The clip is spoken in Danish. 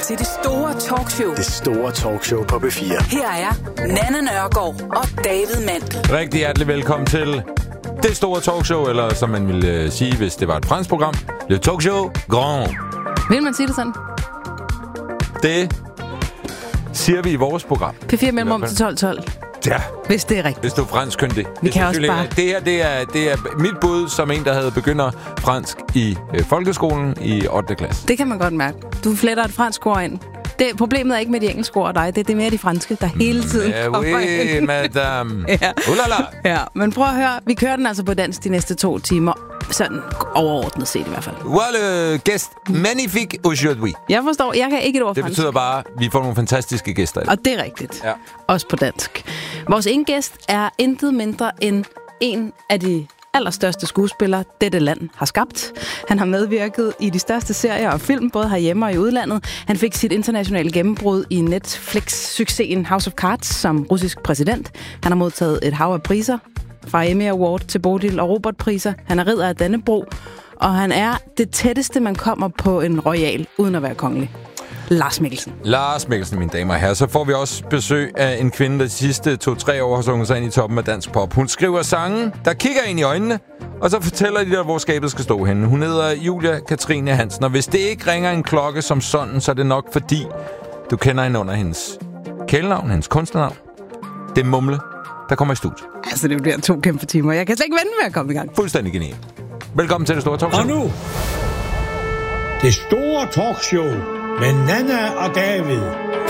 til det store talkshow. Det store talkshow på P4. Her er Nanna Nørgaard og David Mandel. Rigtig hjertelig velkommen til det store talkshow, eller som man ville sige, hvis det var et fransk program, Le Talkshow Grand. Vil man sige det sådan? Det siger vi i vores program. P4 mellemrum til 12. Ja. Hvis det er rigtigt. Hvis du er fransk-kyndig. Vi kan også bare... Det er mit bud som en, der havde begynder fransk i folkeskolen i 8. klasse. Det kan man godt mærke. Du fletter et fransk ord ind. Problemet er ikke med de engelske ord og dig. Det er mere de franske, der hele tiden kommer ind. Madame. Ja. Ulala. Ja, men prøv at høre. Vi kører den altså på dansk de næste 2 timer. Sådan overordnet set i hvert fald. Well, guest magnifique aujourd'hui. Jeg forstår. Jeg kan ikke et ord fransk. Det betyder bare, at vi får nogle fantastiske gæster. Og det er rigtigt. Ja. Også på dansk. Vores ene gæst er intet mindre end en af de allerstørste skuespillere, dette land har skabt. Han har medvirket i de største serier og film, både herhjemme og i udlandet. Han fik sit internationale gennembrud i Netflix-succesen House of Cards som russisk præsident. Han har modtaget et hav af priser, fra Emmy Award til Bodil og Robert-priser. Han er ridder af Dannebrog, og han er det tætteste, man kommer på en royal, uden at være kongelig. Lars Mikkelsen. Lars Mikkelsen, mine damer og herrer. Så får vi også besøg af en kvinde, der de sidste 2-3 år har sunget sig ind i toppen af dansk pop. Hun skriver sange, der kigger ind i øjnene, og så fortæller de dig, hvor skabet skal stå henne. Hun hedder Julia Katrine Hansen, og hvis det ikke ringer en klokke som sådan, så er det nok fordi, du kender hende under hendes kælenavn, hendes kunstnernavn. Det er Mumle, der kommer i studiet. Altså, det bliver 2 kæmpe timer. Jeg kan slet ikke vente med at komme i gang. Fuldstændig genial. Velkommen til det store talkshow. Og nu, det store talkshow med Nanna og David.